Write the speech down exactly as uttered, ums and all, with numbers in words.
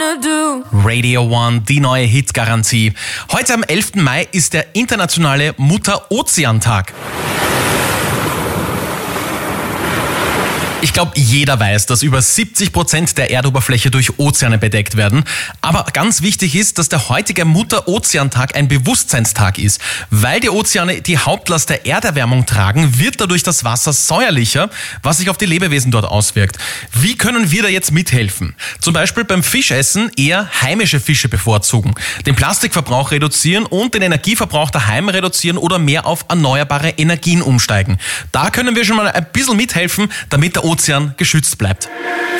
wanna do. Radio One, die neue Hitgarantie. Heute am elften Mai ist der internationale Mutter-Ozean-Tag. Ich glaube, jeder weiß, dass über siebzig Prozent der Erdoberfläche durch Ozeane bedeckt werden. Aber ganz wichtig ist, dass der heutige Mutter-Ozean-Tag ein Bewusstseinstag ist. Weil die Ozeane die Hauptlast der Erderwärmung tragen, wird dadurch das Wasser säuerlicher, was sich auf die Lebewesen dort auswirkt. Wie können wir da jetzt mithelfen? Zum Beispiel beim Fischessen eher heimische Fische bevorzugen, den Plastikverbrauch reduzieren und den Energieverbrauch daheim reduzieren oder mehr auf erneuerbare Energien umsteigen. Da können wir schon mal ein bisschen mithelfen, damit der Ozean geschützt bleibt.